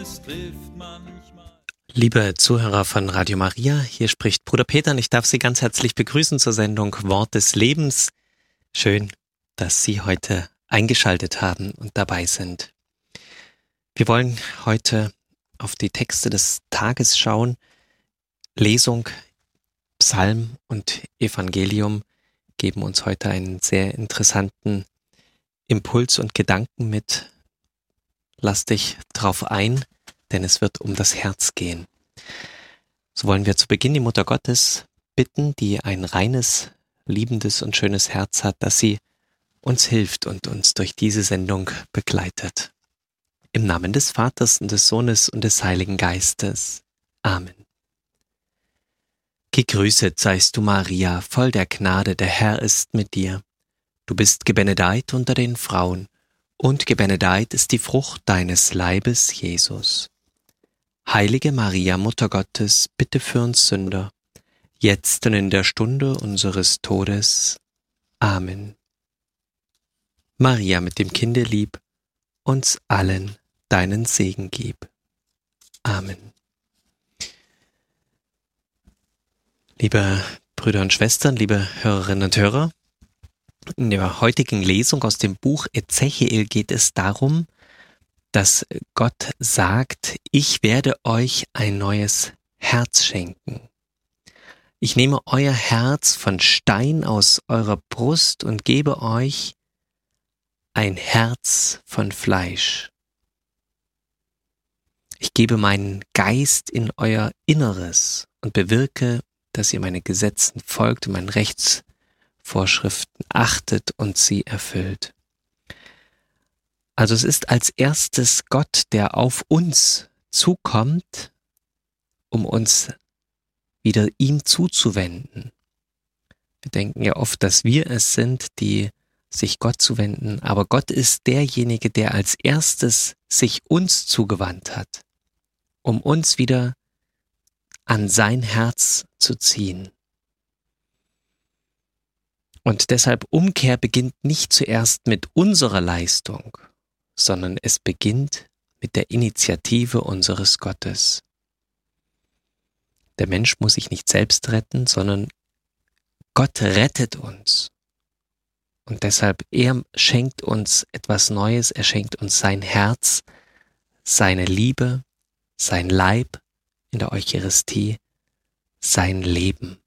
es trifft manchmal. Liebe Zuhörer von Radio Maria, hier spricht Bruder Peter und ich darf Sie ganz herzlich begrüßen zur Sendung Wort des Lebens. Schön, dass Sie heute eingeschaltet haben und dabei sind. Wir wollen heute auf die Texte des Tages schauen. Lesung, Psalm und Evangelium geben uns heute einen sehr interessanten Impuls und Gedanken mit. Lass dich drauf ein, denn es wird um das Herz gehen. So wollen wir zu Beginn die Mutter Gottes bitten, die ein reines, liebendes und schönes Herz hat, dass sie uns hilft und uns durch diese Sendung begleitet. Im Namen des Vaters und des Sohnes und des Heiligen Geistes. Amen. Gegrüßet seist du, Maria, voll der Gnade, der Herr ist mit dir. Du bist gebenedeit unter den Frauen, und gebenedeit ist die Frucht deines Leibes, Jesus. Heilige Maria, Mutter Gottes, bitte für uns Sünder, jetzt und in der Stunde unseres Todes. Amen. Maria mit dem Kinde lieb, uns allen deinen Segen gib. Amen. Liebe Brüder und Schwestern, liebe Hörerinnen und Hörer, in der heutigen Lesung aus dem Buch Ezechiel geht es darum, dass Gott sagt, ich werde euch ein neues Herz schenken. Ich nehme euer Herz von Stein aus eurer Brust und gebe euch ein Herz von Fleisch. Ich gebe meinen Geist in euer Inneres und bewirke, dass ihr meine Gesetzen folgt und meine Rechtsvorschriften achtet und sie erfüllt. Also es ist als erstes Gott, der auf uns zukommt, um uns wieder ihm zuzuwenden. Wir denken ja oft, dass wir es sind, die sich Gott zuwenden, aber Gott ist derjenige, der als erstes sich uns zugewandt hat, um uns wieder an sein Herz zu ziehen. Und deshalb Umkehr beginnt nicht zuerst mit unserer Leistung, sondern es beginnt mit der Initiative unseres Gottes. Der Mensch muss sich nicht selbst retten, sondern Gott rettet uns. Und deshalb, er schenkt uns etwas Neues, er schenkt uns sein Herz, seine Liebe, sein Leib in der Eucharistie, sein Leben.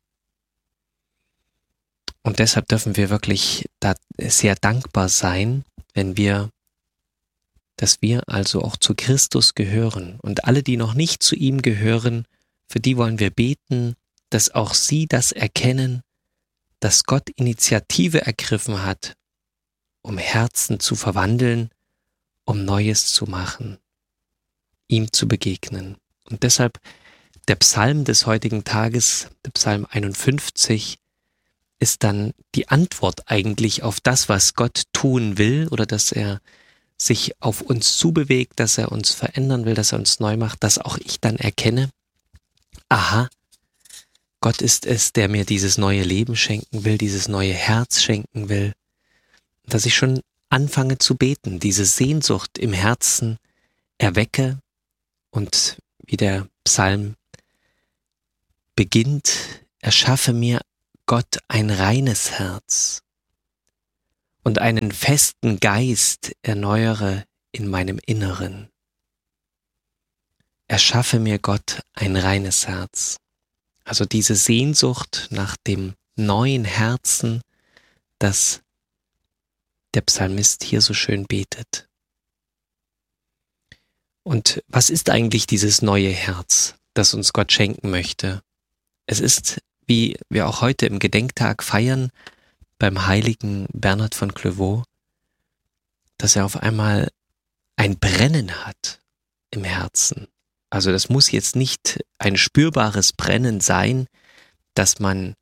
Und deshalb dürfen wir wirklich da sehr dankbar sein, dass wir also auch zu Christus gehören. Und alle, die noch nicht zu ihm gehören, für die wollen wir beten, dass auch sie das erkennen, dass Gott Initiative ergriffen hat, um Herzen zu verwandeln, um Neues zu machen, ihm zu begegnen. Und deshalb der Psalm des heutigen Tages, der Psalm 51, ist dann die Antwort eigentlich auf das, was Gott tun will oder dass er sich auf uns zubewegt, dass er uns verändern will, dass er uns neu macht, dass auch ich dann erkenne, aha, Gott ist es, der mir dieses neue Leben schenken will, dieses neue Herz schenken will, dass ich schon anfange zu beten, diese Sehnsucht im Herzen erwecke und wie der Psalm beginnt, erschaffe mir Gott ein reines Herz und einen festen Geist erneuere in meinem Inneren. Erschaffe mir Gott ein reines Herz. Also diese Sehnsucht nach dem neuen Herzen, das der Psalmist hier so schön betet. Und was ist eigentlich dieses neue Herz, das uns Gott schenken möchte? Es ist, wie wir auch heute im Gedenktag feiern, beim heiligen Bernhard von Clairvaux, dass er auf einmal ein Brennen hat im Herzen. Also das muss jetzt nicht ein spürbares Brennen sein, dass man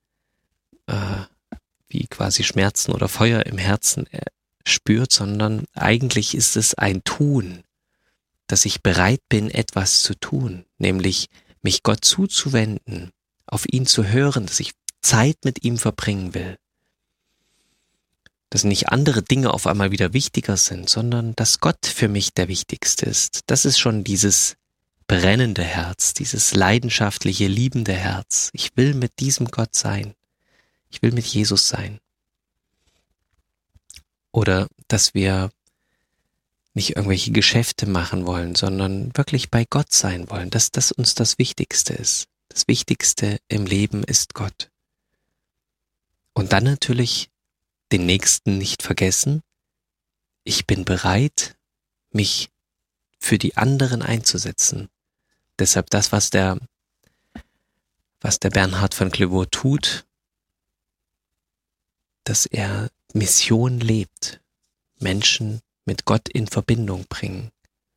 wie quasi Schmerzen oder Feuer im Herzen spürt, sondern eigentlich ist es ein Tun, dass ich bereit bin, etwas zu tun, nämlich mich Gott zuzuwenden, auf ihn zu hören, dass ich Zeit mit ihm verbringen will. Dass nicht andere Dinge auf einmal wieder wichtiger sind, sondern dass Gott für mich der Wichtigste ist. Das ist schon dieses brennende Herz, dieses leidenschaftliche, liebende Herz. Ich will mit diesem Gott sein. Ich will mit Jesus sein. Oder dass wir nicht irgendwelche Geschäfte machen wollen, sondern wirklich bei Gott sein wollen, dass das uns das Wichtigste ist. Das Wichtigste im Leben ist Gott. Und dann natürlich den Nächsten nicht vergessen. Ich bin bereit, mich für die anderen einzusetzen. Deshalb das, was der Bernhard von Clairvaux tut, dass er Mission lebt, Menschen mit Gott in Verbindung bringen.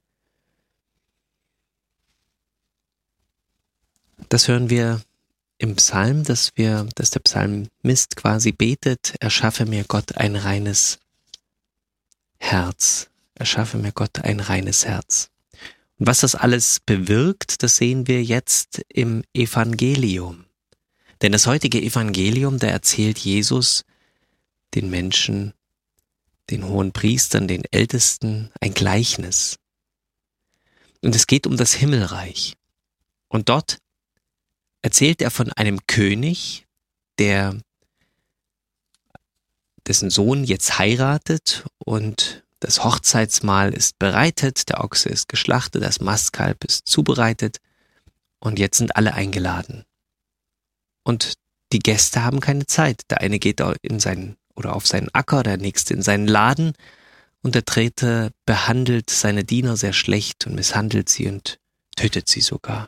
Das hören wir im Psalm, dass der Psalmist quasi betet, erschaffe mir Gott ein reines Herz. Erschaffe mir Gott ein reines Herz. Und was das alles bewirkt, das sehen wir jetzt im Evangelium. Denn das heutige Evangelium, da erzählt Jesus den Menschen, den Hohenpriestern, den Ältesten, ein Gleichnis. Und es geht um das Himmelreich. Und dort erzählt er von einem König, dessen Sohn jetzt heiratet und das Hochzeitsmahl ist bereitet, der Ochse ist geschlachtet, das Mastkalb ist zubereitet und jetzt sind alle eingeladen. Und die Gäste haben keine Zeit. Der eine geht auf seinen Acker, der nächste in seinen Laden und der dritte behandelt seine Diener sehr schlecht und misshandelt sie und tötet sie sogar.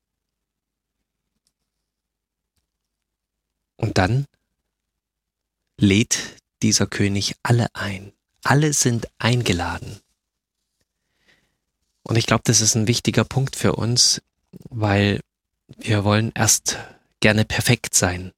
Und dann lädt dieser König alle ein. Alle sind eingeladen. Und ich glaube, das ist ein wichtiger Punkt für uns, weil wir wollen erst gerne perfekt sein.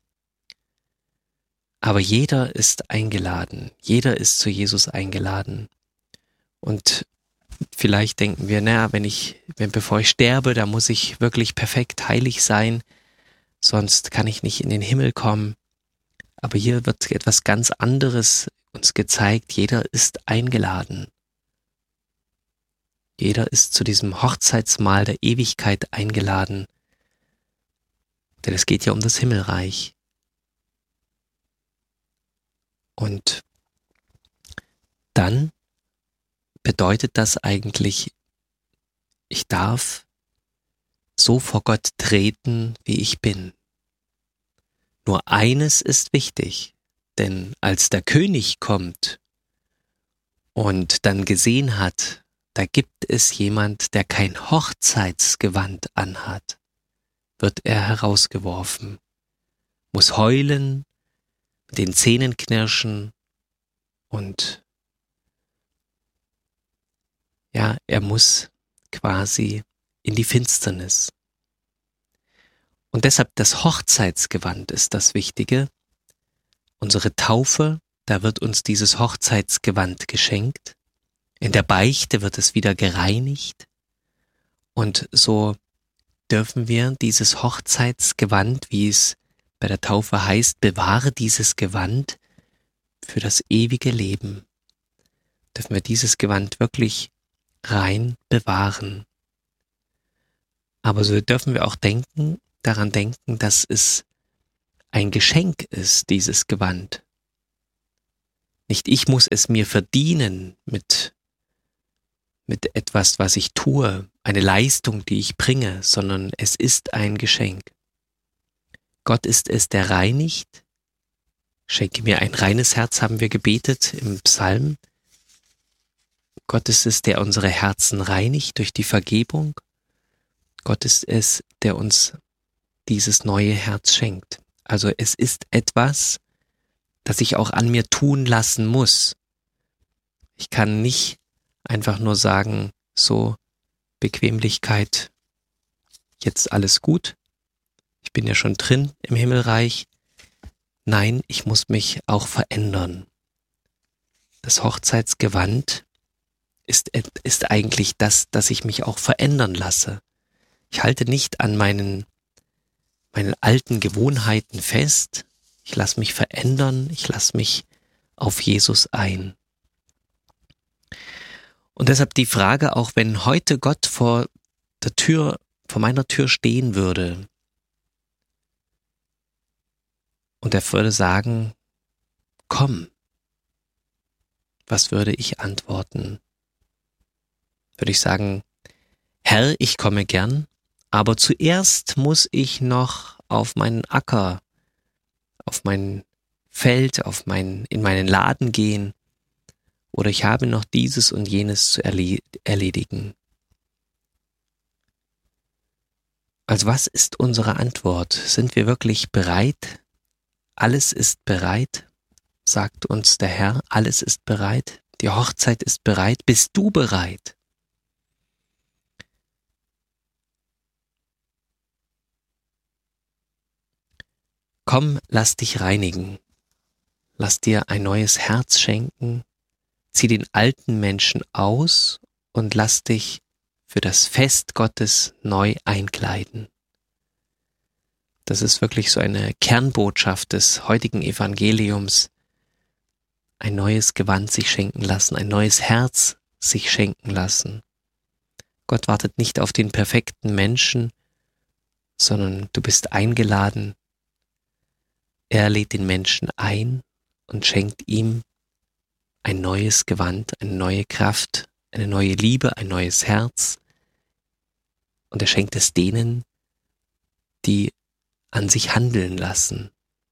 Aber jeder ist eingeladen. Jeder ist zu Jesus eingeladen. Und vielleicht denken wir, bevor ich sterbe, da muss ich wirklich perfekt heilig sein, sonst kann ich nicht in den Himmel kommen. Aber hier wird etwas ganz anderes uns gezeigt. Jeder ist eingeladen. Jeder ist zu diesem Hochzeitsmahl der Ewigkeit eingeladen. Denn es geht ja um das Himmelreich. Und dann bedeutet das eigentlich, ich darf so vor Gott treten, wie ich bin. Nur eines ist wichtig, denn als der König kommt und dann gesehen hat, da gibt es jemand, der kein Hochzeitsgewand anhat, wird er herausgeworfen, muss heulen, mit den Zähnen knirschen und ja, er muss quasi in die Finsternis. Und deshalb das Hochzeitsgewand ist das Wichtige. Unsere Taufe, da wird uns dieses Hochzeitsgewand geschenkt. In der Beichte wird es wieder gereinigt. Und so dürfen wir dieses Hochzeitsgewand, wie es bei der Taufe heißt, bewahre dieses Gewand für das ewige Leben. Dürfen wir dieses Gewand wirklich rein bewahren. Aber so dürfen wir auch daran denken, dass es ein Geschenk ist, dieses Gewand. Nicht ich muss es mir verdienen mit etwas, was ich tue, eine Leistung, die ich bringe, sondern es ist ein Geschenk. Gott ist es, der reinigt. Schenke mir ein reines Herz, haben wir gebetet im Psalm. Gott ist es, der unsere Herzen reinigt durch die Vergebung. Gott ist es, der uns dieses neue Herz schenkt. Also es ist etwas, das ich auch an mir tun lassen muss. Ich kann nicht einfach nur sagen, so Bequemlichkeit, jetzt alles gut. Ich bin ja schon drin im Himmelreich. Nein, ich muss mich auch verändern. Das Hochzeitsgewand ist eigentlich das, dass ich mich auch verändern lasse. Ich halte nicht an meinen alten Gewohnheiten fest. Ich lasse mich verändern. Ich lasse mich auf Jesus ein. Und deshalb die Frage, auch wenn heute Gott vor vor meiner Tür stehen würde und er würde sagen, komm, was würde ich antworten? Würde ich sagen, Herr, ich komme gern, aber zuerst muss ich noch auf meinen Acker, auf mein Feld, in meinen Laden gehen, oder ich habe noch dieses und jenes zu erledigen. Also was ist unsere Antwort? Sind wir wirklich bereit? Alles ist bereit, sagt uns der Herr, alles ist bereit, die Hochzeit ist bereit. Bist du bereit? Komm, lass dich reinigen, lass dir ein neues Herz schenken, zieh den alten Menschen aus und lass dich für das Fest Gottes neu einkleiden. Das ist wirklich so eine Kernbotschaft des heutigen Evangeliums. Ein neues Gewand sich schenken lassen, ein neues Herz sich schenken lassen. Gott wartet nicht auf den perfekten Menschen, sondern du bist eingeladen. Er lädt den Menschen ein und schenkt ihm ein neues Gewand, eine neue Kraft, eine neue Liebe, ein neues Herz. Und er schenkt es denen, die an sich handeln lassen.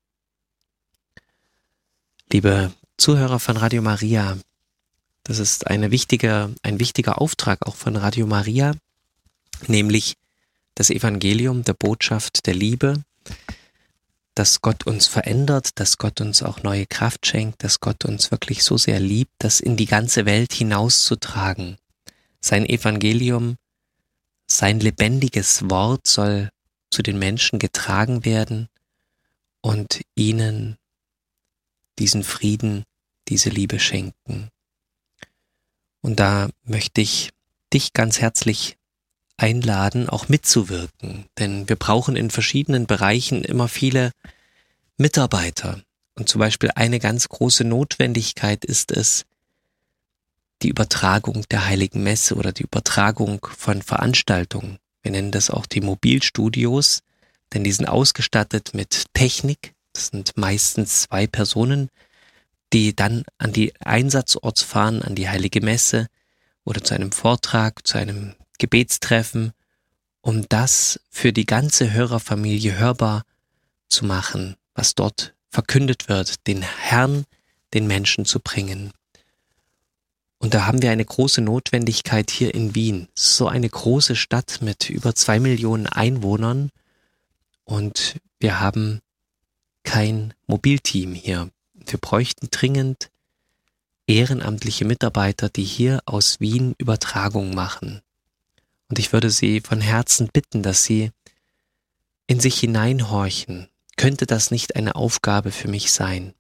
Liebe Zuhörer von Radio Maria, das ist ein wichtiger Auftrag auch von Radio Maria, nämlich das Evangelium der Botschaft der Liebe, dass Gott uns verändert, dass Gott uns auch neue Kraft schenkt, dass Gott uns wirklich so sehr liebt, das in die ganze Welt hinauszutragen. Sein Evangelium, sein lebendiges Wort soll zu den Menschen getragen werden und ihnen diesen Frieden, diese Liebe schenken. Und da möchte ich dich ganz herzlich einladen, auch mitzuwirken, denn wir brauchen in verschiedenen Bereichen immer viele Mitarbeiter. Und zum Beispiel eine ganz große Notwendigkeit ist es, die Übertragung der Heiligen Messe oder die Übertragung von Veranstaltungen. Wir nennen das auch die Mobilstudios, denn die sind ausgestattet mit Technik. Das sind meistens 2 Personen, die dann an die Einsatzort fahren, an die Heilige Messe oder zu einem Vortrag, zu einem Gebetstreffen, um das für die ganze Hörerfamilie hörbar zu machen, was dort verkündet wird, den Herrn den Menschen zu bringen. Und da haben wir eine große Notwendigkeit hier in Wien. So eine große Stadt mit über 2 Millionen Einwohnern und wir haben kein Mobilteam hier. Wir bräuchten dringend ehrenamtliche Mitarbeiter, die hier aus Wien Übertragung machen. Und ich würde Sie von Herzen bitten, dass Sie in sich hineinhorchen. Könnte das nicht eine Aufgabe für mich sein?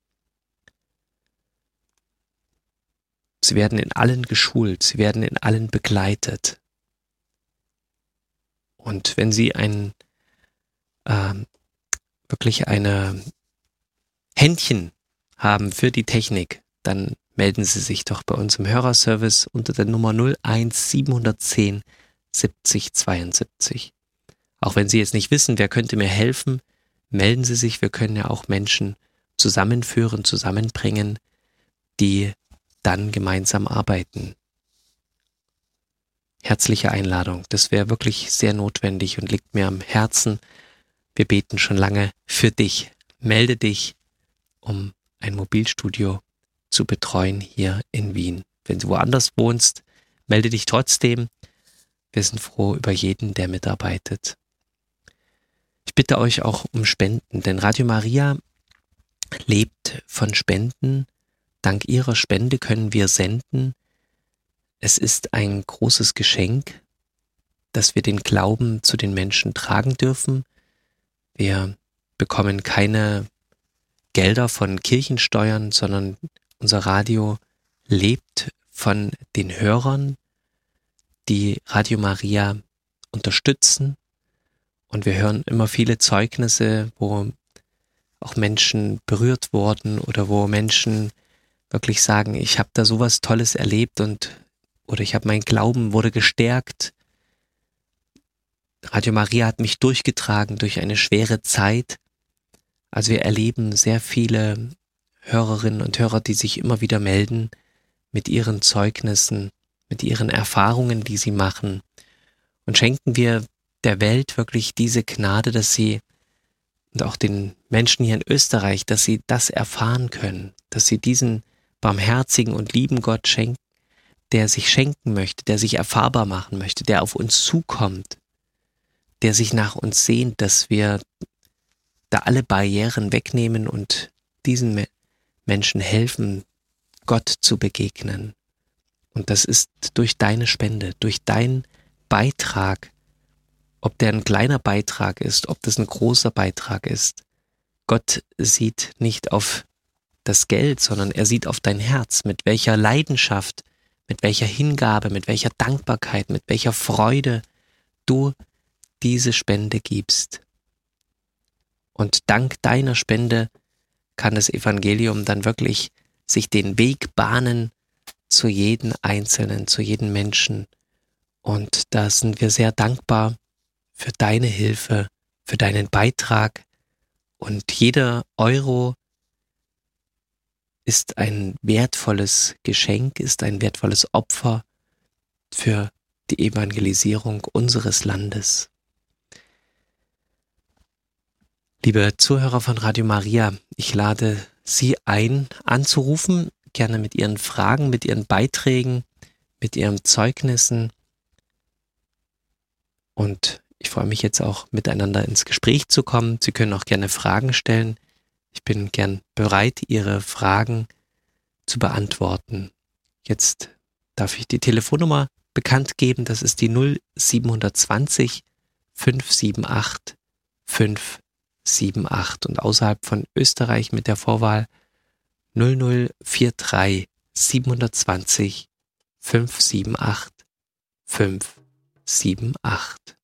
Sie werden in allen geschult, sie werden in allen begleitet. Und wenn Sie wirklich eine Händchen haben für die Technik, dann melden Sie sich doch bei uns im Hörerservice unter der Nummer 01 710 70 72. Auch wenn Sie jetzt nicht wissen, wer könnte mir helfen, melden Sie sich. Wir können ja auch Menschen zusammenführen, zusammenbringen, die dann gemeinsam arbeiten. Herzliche Einladung, das wäre wirklich sehr notwendig und liegt mir am Herzen. Wir beten schon lange für dich. Melde dich, um ein Mobilstudio zu betreuen hier in Wien. Wenn du woanders wohnst, melde dich trotzdem. Wir sind froh über jeden, der mitarbeitet. Ich bitte euch auch um Spenden, denn Radio Maria lebt von Spenden. Dank ihrer Spende können wir senden. Es ist ein großes Geschenk, dass wir den Glauben zu den Menschen tragen dürfen. Wir bekommen keine Gelder von Kirchensteuern, sondern unser Radio lebt von den Hörern, die Radio Maria unterstützen. Und wir hören immer viele Zeugnisse, wo auch Menschen berührt wurden oder wo Menschen wirklich sagen, ich habe da sowas Tolles erlebt oder ich habe mein Glauben wurde gestärkt Radio Maria hat mich durchgetragen durch eine schwere Zeit. Also wir erleben sehr viele Hörerinnen und Hörer, die sich immer wieder melden mit ihren Zeugnissen, mit ihren Erfahrungen, die sie machen. Und schenken wir der Welt wirklich diese Gnade, dass sie, und auch den Menschen hier in Österreich, dass sie das erfahren können, dass sie diesen barmherzigen und lieben Gott schenken, der sich schenken möchte, der sich erfahrbar machen möchte, der auf uns zukommt, der sich nach uns sehnt, dass wir da alle Barrieren wegnehmen und diesen Menschen helfen, Gott zu begegnen. Und das ist durch deine Spende, durch deinen Beitrag, ob der ein kleiner Beitrag ist, ob das ein großer Beitrag ist. Gott sieht nicht auf das Geld, sondern er sieht auf dein Herz, mit welcher Leidenschaft, mit welcher Hingabe, mit welcher Dankbarkeit, mit welcher Freude du diese Spende gibst. Und dank deiner Spende kann das Evangelium dann wirklich sich den Weg bahnen zu jedem Einzelnen, zu jedem Menschen. Und da sind wir sehr dankbar für deine Hilfe, für deinen Beitrag. Und jeder Euro ist ein wertvolles Geschenk, ist ein wertvolles Opfer für die Evangelisierung unseres Landes. Liebe Zuhörer von Radio Maria, ich lade Sie ein, anzurufen, gerne mit Ihren Fragen, mit Ihren Beiträgen, mit Ihren Zeugnissen. Und ich freue mich jetzt auch, miteinander ins Gespräch zu kommen. Sie können auch gerne Fragen stellen. Ich bin gern bereit, Ihre Fragen zu beantworten. Jetzt darf ich die Telefonnummer bekannt geben. Das ist die 0720 578 578 und außerhalb von Österreich mit der Vorwahl 0043 720 578 578.